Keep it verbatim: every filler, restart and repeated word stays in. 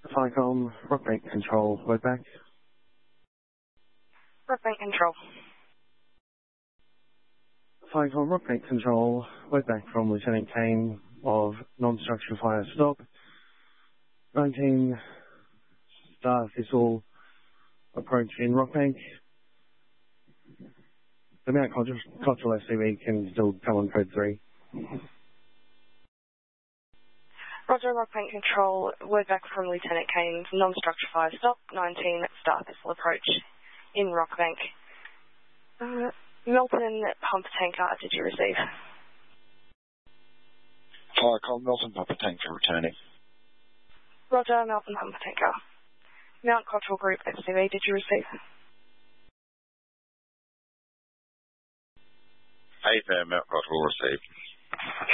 Ficom, Rockbank Control, Wordbank. Rockbank Control. Ficom, Rockbank Control, Wordbank from Lieutenant Kane of non-structure fire stop. nineteen Star Thistle approach in Rockbank. The Mount Cottrell S C V can still come on code three. Roger, Rockbank Control, word back from Lieutenant Kane, non-structure fire stop, nineteen Star Thistle approach in Rockbank. Uh, Melton pump tanker, did you receive? Ficom, Melton pump tanker returning. Roger, Melton pump tanker. Mount Cottrell Group S C V, did you receive? A F M, Mount Cottrell received.